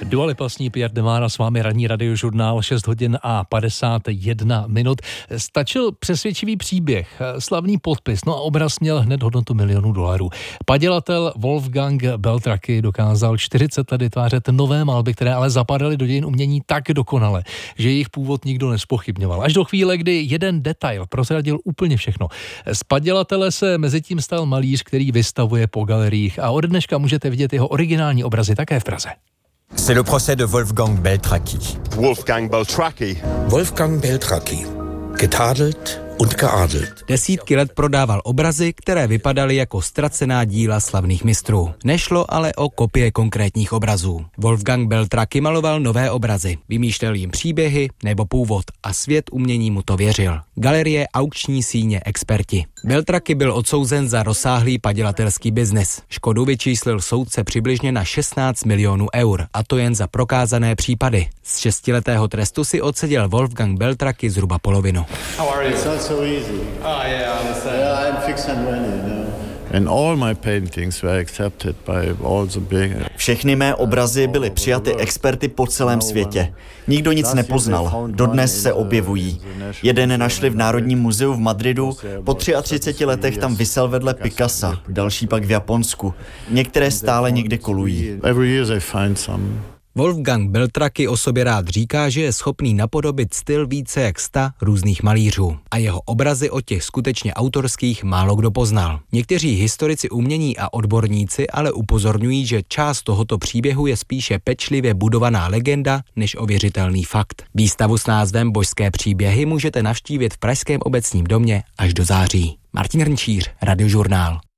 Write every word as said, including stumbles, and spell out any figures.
Dua Lipa sní Pierre de Mara, s vámi ranní radiožurnál, šest hodin a padesát jedna minut. Stačil přesvědčivý příběh, slavný podpis, no a obraz měl hned hodnotu milionů dolarů. Padělatel Wolfgang Beltraki dokázal čtyřicet let vytvářet nové malby, které ale zapadaly do dějin umění tak dokonale, že jejich původ nikdo nezpochybňoval. Až do chvíle, kdy jeden detail prozradil úplně všechno. Z padělatele se mezitím stal malíř, který vystavuje po galeriích a od dneška můžete vidět jeho originální obrazy také v Praze. C'est le procès de Wolfgang Beltraki. Wolfgang Beltraki. Wolfgang Beltraki. Getadelt und geadelt. Desítky let prodával obrazy, které vypadaly jako ztracená díla slavných mistrů. Nešlo ale o kopie konkrétních obrazů. Wolfgang Beltraki maloval nové obrazy, vymýšlel jim příběhy nebo původ a svět umění mu to věřil. Galerie, aukční síně, experti. Beltraki byl odsouzen za rozsáhlý padělatelský biznis. Škodu vyčíslil soudce přibližně na šestnáct milionů eur, a to jen za prokázané případy. Z šestiletého trestu si odseděl Wolfgang Beltraki zhruba polovinu. So easy. Oh yeah, I understand. Yeah, I'm fixed and ready, you know. And all my paintings were accepted by all the big... Všechny mé obrazy byly přijaty experty po celém světě. Nikdo nic nepoznal. Dodnes se objevují. Jeden našli v Národním muzeu v Madridu, po třiatřiceti letech tam visel vedle Picassa, další pak v Japonsku. Některé stále někde kolují. Every year they find some. Wolfgang Beltraki o sobě rád říká, že je schopný napodobit styl více jak sta různých malířů. A jeho obrazy od těch skutečně autorských málo kdo poznal. Někteří historici umění a odborníci ale upozorňují, že část tohoto příběhu je spíše pečlivě budovaná legenda než ověřitelný fakt. Výstavu s názvem Božské příběhy můžete navštívit v Pražském obecním domě až do září. Martin Hrnčíř, Radiožurnál.